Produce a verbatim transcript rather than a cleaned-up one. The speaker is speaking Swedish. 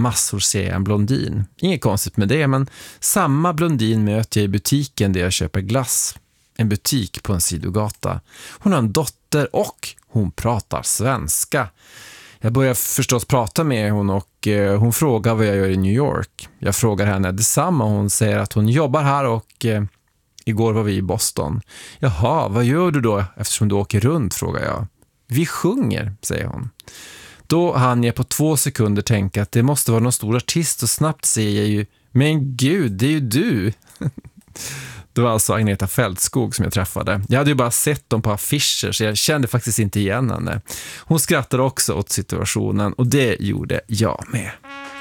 massor ser jag en blondin. Inget konstigt med det, men samma blondin möter jag i butiken där jag köper glass. En butik på en sidogata. Hon har en dotter och hon pratar svenska. Jag börjar förstås prata med hon och eh, hon frågar vad jag gör i New York. Jag frågar henne detsamma och hon säger att hon jobbar här och eh, igår var vi i Boston. Jaha, vad gör du då eftersom du åker runt, frågar jag. Vi sjunger, säger hon. Då hann jag på två sekunder tänka att det måste vara någon stor artist och snabbt säger jag ju, men gud, det är ju du. Det var alltså Agneta Fältskog som jag träffade. Jag hade ju bara sett dem på affischer så jag kände faktiskt inte igen henne. Hon skrattade också åt situationen och det gjorde jag med.